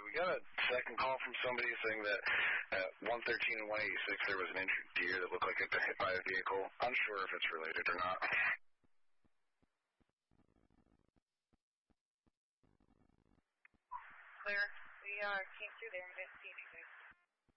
we got a second call from somebody saying that at 113 and 186 there was an injured deer that looked like it had been hit by a vehicle. Unsure if it's related or not. Clear. We came through there and didn't see anything.